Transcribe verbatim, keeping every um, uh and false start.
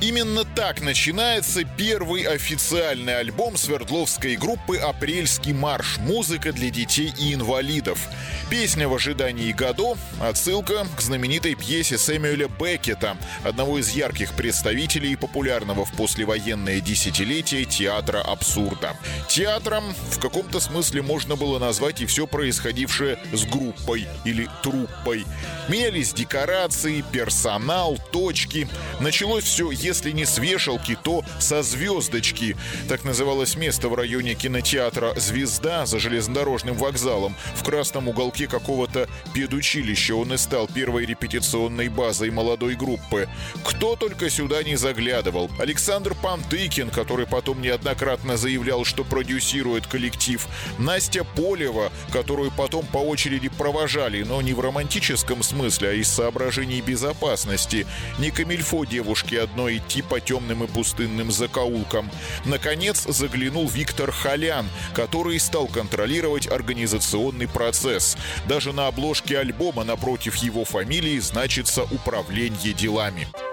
Именно так начинается первый официальный альбом свердловской группы «Апрельский марш. Музыка для детей и инвалидов». Песня «В ожидании Годо» — отсылка к знаменитой пьесе Сэмюэля Беккета, одного из ярких представителей популярного в послевоенное десятилетие театра абсурда. Театром в каком-то смысле можно было назвать и все происходившее с группой или труппой. Менялись декорации, персонал, точки. Началось все, если не с вешалки, то со звездочки. Так называлось место в районе кинотеатра «Звезда» за железнодорожным вокзалом. В красном уголке какого-то педучилища он и стал первой репетиционной базой молодой группы. Кто только сюда не заглядывал. Александр Пантыкин, который потом неоднократно заявлял, что продюсирует коллектив. Настя Полева, которую потом по очереди провожали, но не в романтическом смысле, а из соображений безопасности. Не камильфо девушки одной идти по темным и пустынным закоулкам. Наконец заглянул Виктор Халян, который стал контролировать организационный процесс. Даже на обложке альбома напротив его фамилии значится «Управление делами».